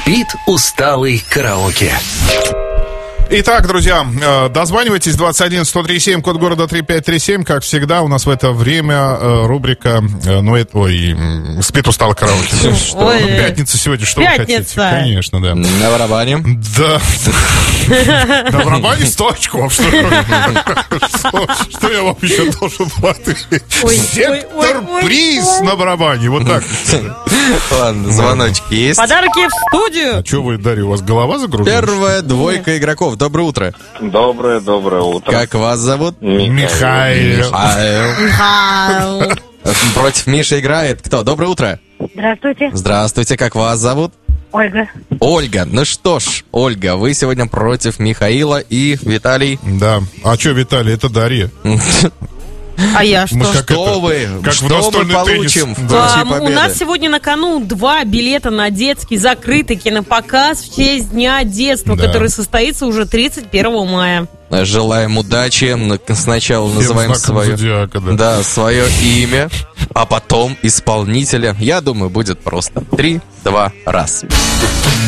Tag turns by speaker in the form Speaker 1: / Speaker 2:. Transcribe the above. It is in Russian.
Speaker 1: Спит усталый караоке.
Speaker 2: Итак, друзья, дозванивайтесь 221-137, код города 3537. Как всегда, у нас в это время рубрика «Спит усталый караоке». Пятница сегодня, что вы хотите? Конечно, да.
Speaker 3: На барабане.
Speaker 2: Да. На барабане 100 очков. Что я вам еще должен платить? Сектор-приз на барабане. Вот так.
Speaker 3: Ладно, звоночки есть.
Speaker 4: Подарки в студию.
Speaker 2: А что вы, Дарья, у вас голова загружена?
Speaker 3: Первая двойка игроков. Доброе утро.
Speaker 5: Доброе утро.
Speaker 3: Как вас зовут?
Speaker 2: Михаил.
Speaker 3: Против Миши играет кто? Доброе утро.
Speaker 6: Здравствуйте.
Speaker 3: Здравствуйте, как вас зовут?
Speaker 6: Ольга.
Speaker 3: Ольга. Ну что ж, Ольга, вы сегодня против Михаила и Виталий.
Speaker 2: Да. А что, Виталий, это Дарья.
Speaker 4: А я что?
Speaker 3: Что мы получим в случае победы?
Speaker 4: У нас сегодня на кону 2 билета на детский закрытый кинопоказ в честь Дня детства, который состоится уже 31 мая.
Speaker 3: Желаем удачи. Сначала называем свое имя, а потом исполнителя. Я думаю, будет просто 3, 2, 1.